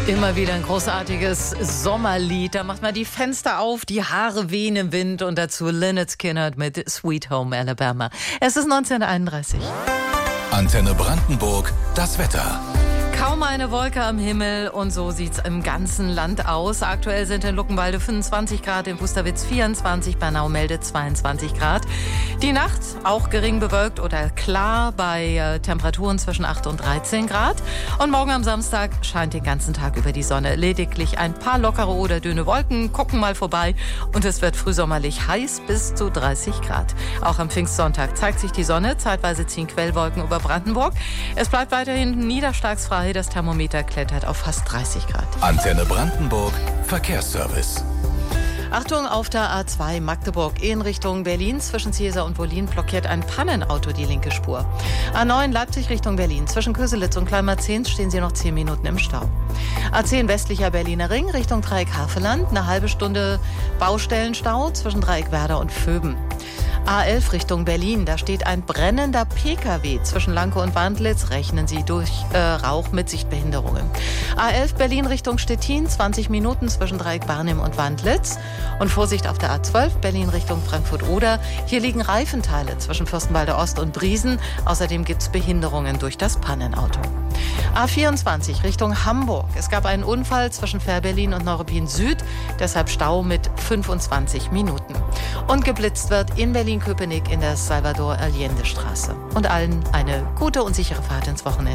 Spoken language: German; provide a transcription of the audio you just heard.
Immer wieder ein großartiges Sommerlied. Da macht man die Fenster auf, die Haare wehen im Wind und dazu Lynyrd Skynyrd mit Sweet Home Alabama. Es ist 1931. Antenne Brandenburg, das Wetter. Kaum eine Wolke am Himmel und so sieht's im ganzen Land aus. Aktuell sind in Luckenwalde 25 Grad, in Pusterwitz 24, Bernau meldet 22 Grad. Die Nacht auch gering bewölkt oder klar bei Temperaturen zwischen 8 und 13 Grad. Und morgen am Samstag scheint den ganzen Tag über die Sonne. Lediglich ein paar lockere oder dünne Wolken gucken mal vorbei und es wird frühsommerlich heiß bis zu 30 Grad. Auch am Pfingstsonntag zeigt sich die Sonne, zeitweise ziehen Quellwolken über Brandenburg. Es bleibt weiterhin niederschlagsfrei. Das Thermometer klettert auf fast 30 Grad. Antenne Brandenburg, Verkehrsservice. Achtung, auf der A2 Magdeburg in Richtung Berlin. Zwischen Ziesar und Wollin blockiert ein Pannenauto die linke Spur. A9 Leipzig Richtung Berlin. Zwischen Köselitz und Kleinmarzehns stehen Sie noch 10 Minuten im Stau. A10 westlicher Berliner Ring Richtung Dreieck Havelland. Eine halbe Stunde Baustellenstau zwischen Dreieck Werder und Vöben. A11 Richtung Berlin, da steht ein brennender Pkw zwischen Lanke und Wandlitz. Rechnen Sie durch Rauch mit Sichtbehinderungen. A11 Berlin Richtung Stettin, 20 Minuten zwischen Dreieck Barnim und Wandlitz. Und Vorsicht auf der A12 Berlin Richtung Frankfurt-Oder. Hier liegen Reifenteile zwischen Fürstenwalde Ost und Briesen. Außerdem gibt es Behinderungen durch das Pannenauto. A24 Richtung Hamburg. Es gab einen Unfall zwischen Fährberlin und Neuruppin Süd, deshalb Stau mit 25 Minuten. Und geblitzt wird in Berlin-Köpenick in der Salvador-Allende-Straße. Und allen eine gute und sichere Fahrt ins Wochenende.